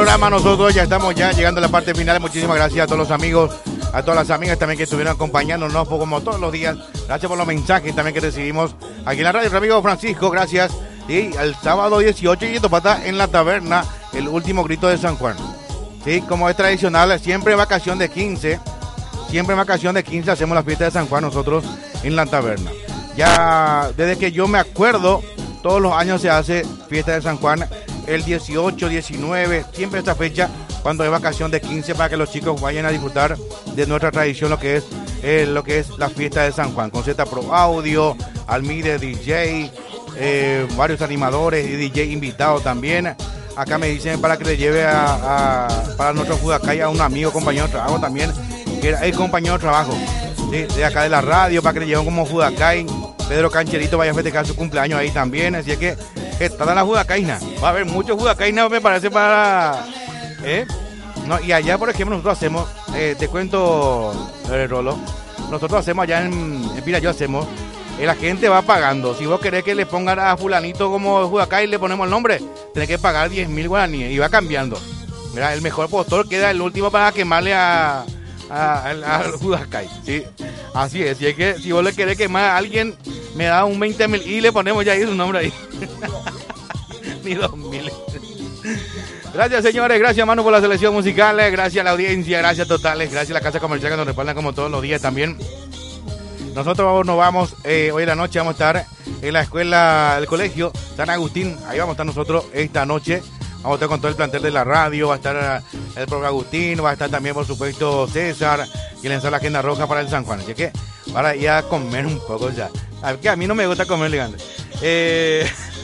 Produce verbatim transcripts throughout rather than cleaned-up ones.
programa. Nosotros ya estamos ya llegando a la parte final. Muchísimas gracias a todos los amigos, a todas las amigas también que estuvieron acompañándonos como todos los días. Gracias por los mensajes también que recibimos aquí en la radio. Nuestro amigo Francisco, gracias. Y el sábado dieciocho y Pata en la taberna, el último grito de San Juan. Sí, como es tradicional, siempre en vacación de quince, siempre en vacación de quince hacemos la fiesta de San Juan nosotros en la taberna. Ya desde que yo me acuerdo, todos los años se hace fiesta de San Juan, el dieciocho, diecinueve, siempre esta fecha cuando hay vacación de quince para que los chicos vayan a disfrutar de nuestra tradición, lo que es eh, lo que es la fiesta de San Juan, con Z Pro Audio, Almide D J, eh, varios animadores y D J invitados también. Acá me dicen para que le lleve a, a para nuestro Judacay a un amigo, compañero de trabajo también, que era el compañero de trabajo, ¿sí? De acá de la radio, para que le lleven como Judacay. Pedro Cancherito vaya a festejar su cumpleaños ahí también, así es que está en la Judacayna. Va a haber muchos Judacayna, me parece, para... ¿eh? No, y allá, por ejemplo, nosotros hacemos, eh, te cuento, eh, Rolo, nosotros hacemos allá en, en Pirayó, hacemos, eh, la gente va pagando. Si vos querés que le pongan a fulanito como Judacay, le ponemos el nombre, tenés que pagar diez mil guaraníes y va cambiando. Mira, el mejor postor queda el último para quemarle a... al Judacay, ¿sí? Así es, y es que si vos le querés quemar a alguien, me da un veinte mil y le ponemos ya ahí su nombre ahí. Ni dos mil. Gracias, señores, gracias, Manu, por la selección musical, gracias a la audiencia, gracias totales, gracias a la casa comercial que nos respaldan como todos los días también. Nosotros nos vamos, eh, hoy en la noche vamos a estar en la escuela, el colegio San Agustín, ahí vamos a estar nosotros esta noche. Vamos a estar con todo el plantel de la radio, va a estar el profe Agustín, va a estar también, por supuesto, César, y lanzar la agenda roja para el San Juan. Así que para ir a comer un poco ya. A, que a mí no me gusta comer elegante. Eh...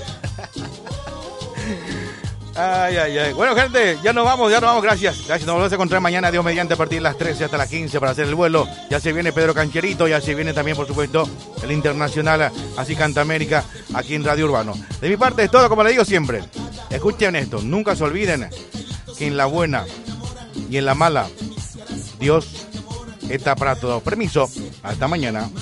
ay, ay, ay. Bueno, gente, ya nos vamos, ya nos vamos, gracias. Gracias, nos volvemos a encontrar mañana, Dios mediante, a partir de las trece hasta las quince para hacer el vuelo. Ya se viene Pedro Cancherito, ya se viene también, por supuesto, el internacional, así canta América, aquí en Radio Urbano. De mi parte es todo, como le digo siempre. Escuchen esto, nunca se olviden que en la buena y en la mala, Dios está para todo. Permiso, hasta mañana.